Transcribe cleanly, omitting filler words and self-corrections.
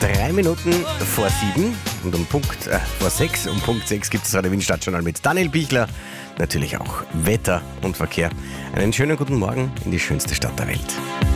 3 Minuten vor 7 und vor 6. Um Punkt 6 gibt es das Radio Wien Stadtjournal mit Daniel Bichler. Natürlich auch Wetter und Verkehr. Einen schönen guten Morgen in die schönste Stadt der Welt.